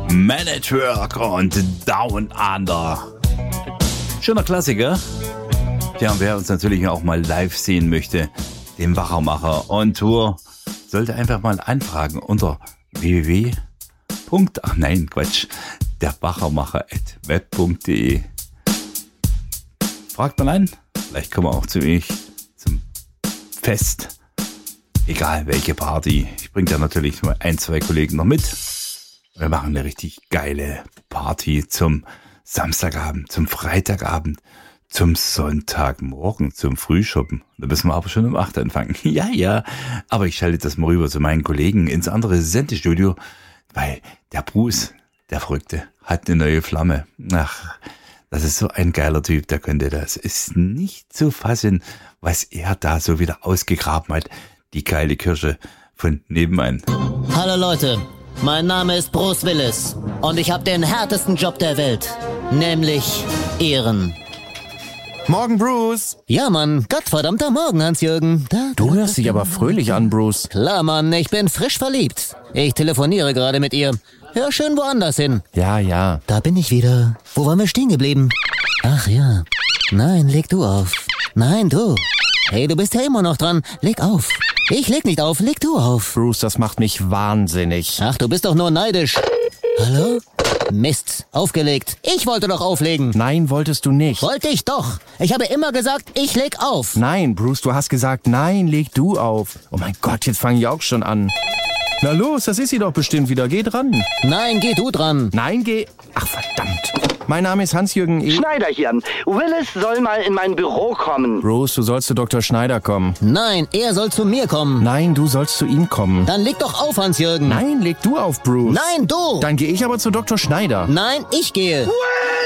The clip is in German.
Man at Work und Down Under. Schöner Klassiker. Ja, und wer uns natürlich auch mal live sehen möchte, den Wachermacher on Tour, sollte einfach mal anfragen unter derwachermacher@web.de. Fragt mal an, vielleicht kommen wir auch zu mir zum Fest. Egal welche Party. Ich bringe da natürlich nur 1-2 Kollegen noch mit. Wir machen eine richtig geile Party zum Samstagabend, zum Freitagabend, zum Sonntagmorgen, zum Frühschoppen. Da müssen wir aber schon um 8 anfangen. Ja, aber ich schalte das mal rüber zu meinen Kollegen ins andere Sendestudio, weil der Bruce, der Verrückte, hat eine neue Flamme. Ach, das ist so ein geiler Typ, der könnte das. Ist nicht zu fassen, was er da so wieder ausgegraben hat. Die geile Kirsche von nebenan. Hallo Leute, mein Name ist Bruce Willis und ich habe den härtesten Job der Welt, nämlich Ehren. Morgen, Bruce. Ja, Mann, gottverdammter Morgen, Hans-Jürgen. Du hörst dich aber fröhlich an, Bruce. Klar, Mann, ich bin frisch verliebt. Ich telefoniere gerade mit ihr. Hör schön woanders hin. Ja. Da bin ich wieder. Wo waren wir stehen geblieben? Ach ja. Nein, leg du auf. Nein, du. Hey, du bist ja immer noch dran. Leg auf. Ich leg nicht auf, leg du auf. Bruce, das macht mich wahnsinnig. Ach, du bist doch nur neidisch. Hallo? Mist, aufgelegt. Ich wollte doch auflegen. Nein, wolltest du nicht. Wollte ich doch. Ich habe immer gesagt, ich leg auf. Nein, Bruce, du hast gesagt, nein, leg du auf. Oh mein Gott, jetzt fange ich auch schon an. Na los, das ist sie doch bestimmt wieder. Geh dran. Nein, geh du dran. Nein, geh... Ach, verdammt. Mein Name ist Hans-Jürgen E. Schneider hier. Willis soll mal in mein Büro kommen. Bruce, du sollst zu Dr. Schneider kommen. Nein, er soll zu mir kommen. Nein, du sollst zu ihm kommen. Dann leg doch auf, Hans-Jürgen. Nein, leg du auf, Bruce. Nein, du. Dann gehe ich aber zu Dr. Schneider. Nein, ich gehe.